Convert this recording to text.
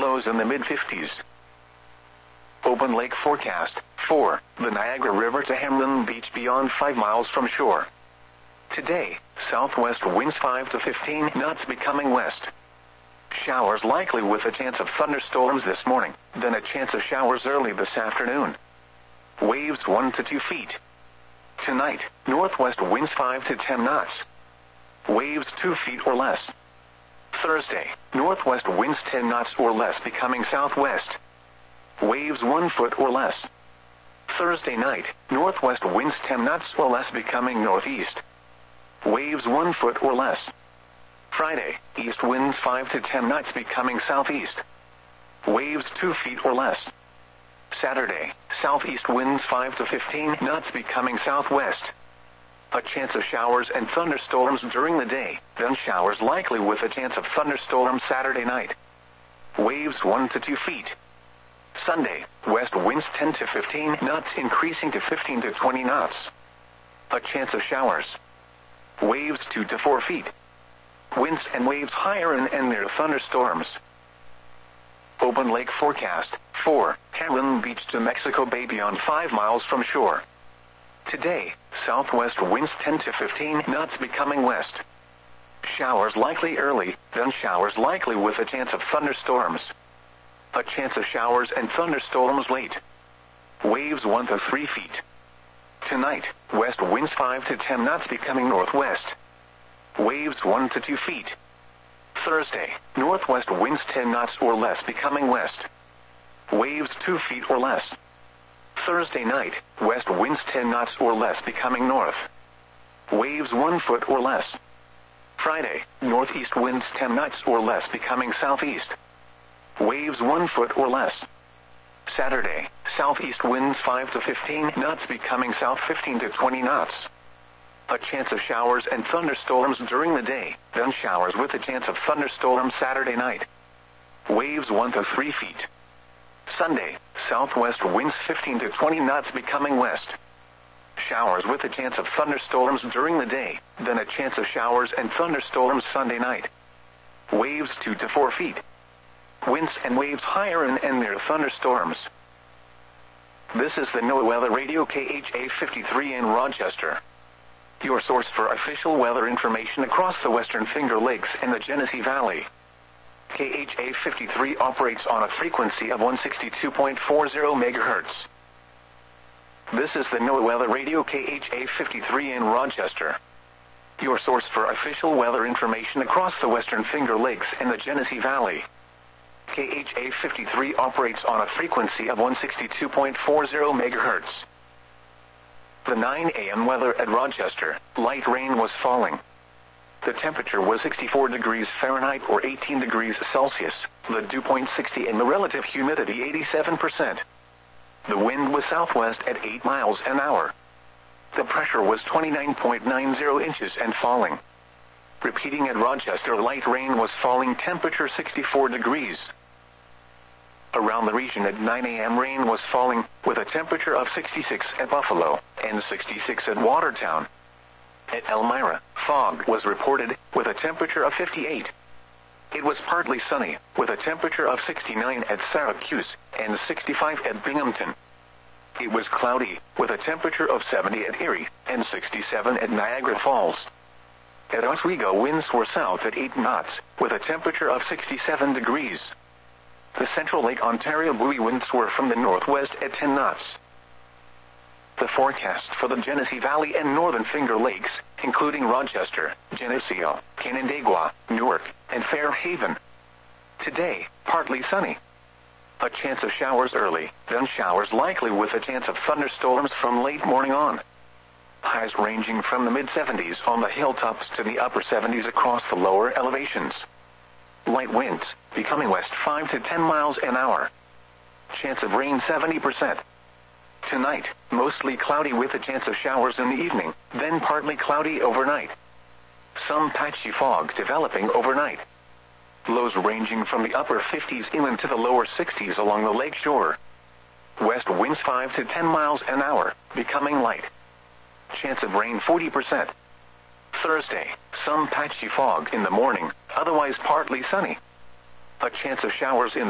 lows in the mid-50s. Open lake forecast. 4. The Niagara River to Hamlin Beach beyond 5 miles from shore. Today, southwest winds 5 to 15 knots becoming west. Showers likely with a chance of thunderstorms this morning, then a chance of showers early this afternoon. Waves 1 to 2 feet. Tonight, northwest winds 5 to 10 knots. Waves 2 feet or less. Thursday, northwest winds 10 knots or less becoming southwest. Waves 1 foot or less. Thursday night, northwest winds 10 knots or less becoming northeast. Waves 1 foot or less. Friday, east winds 5 to 10 knots becoming southeast. Waves 2 feet or less. Saturday, southeast winds 5 to 15 knots becoming southwest. A chance of showers and thunderstorms during the day, then showers likely with a chance of thunderstorms Saturday night. Waves 1 to 2 feet. Sunday, west winds 10 to 15 knots increasing to 15 to 20 knots. A chance of showers. Waves 2 to 4 feet. Winds and waves higher and near thunderstorms. Open lake forecast. 4. Hamlin Beach to Mexico Bay beyond 5 miles from shore. Today, southwest winds 10 to 15 knots becoming west. Showers likely early, then showers likely with a chance of thunderstorms. A chance of showers and thunderstorms late. Waves 1 to 3 feet. Tonight, west winds 5 to 10 knots becoming northwest. Waves 1 to 2 feet. Thursday, northwest winds 10 knots or less becoming west. Waves 2 feet or less. Thursday night, west winds 10 knots or less becoming north. Waves 1 foot or less. Friday, northeast winds 10 knots or less becoming southeast. Waves 1 foot or less. Saturday, southeast winds 5 to 15 knots becoming south 15 to 20 knots. A chance of showers and thunderstorms during the day, then showers with a chance of thunderstorms Saturday night. Waves 1 to 3 feet. Sunday, southwest winds 15 to 20 knots becoming west. Showers with a chance of thunderstorms during the day, then a chance of showers and thunderstorms Sunday night. Waves 2 to 4 feet. Winds and waves higher and near thunderstorms. This is the NOAA Weather Radio KHA 53 in Rochester. Your source for official weather information across the Western Finger Lakes and the Genesee Valley. KHA 53 operates on a frequency of 162.40 MHz. This is the NOAA Weather Radio KHA 53 in Rochester. Your source for official weather information across the Western Finger Lakes and the Genesee Valley. KHA 53 operates on a frequency of 162.40 MHz. The 9 a.m. weather at Rochester, light rain was falling. The temperature was 64 degrees Fahrenheit or 18 degrees Celsius, the dew point 60 and the relative humidity 87%. The wind was southwest at 8 miles an hour. The pressure was 29.90 inches and falling. Repeating at Rochester, light rain was falling, temperature 64 degrees. Around the region at 9 a.m. rain was falling, with a temperature of 66 at Buffalo and 66 at Watertown. At Elmira, fog was reported, with a temperature of 58. It was partly sunny, with a temperature of 69 at Syracuse and 65 at Binghamton. It was cloudy, with a temperature of 70 at Erie and 67 at Niagara Falls. At Oswego, winds were south at 8 knots, with a temperature of 67 degrees. The Central Lake Ontario buoy winds were from the northwest at 10 knots. The forecast for the Genesee Valley and Northern Finger Lakes, including Rochester, Geneseo, Canandaigua, Newark, and Fairhaven. Today, partly sunny. A chance of showers early, then showers likely with a chance of thunderstorms from late morning on. Highs ranging from the mid-70s on the hilltops to the upper 70s across the lower elevations. Light winds, becoming west 5 to 10 miles an hour. Chance of rain 70%. Tonight, mostly cloudy with a chance of showers in the evening, then partly cloudy overnight. Some patchy fog developing overnight. Lows ranging from the upper 50s inland to the lower 60s along the lake shore. West winds 5 to 10 miles an hour, becoming light. Chance of rain 40%. Thursday, some patchy fog in the morning, otherwise partly sunny. A chance of showers in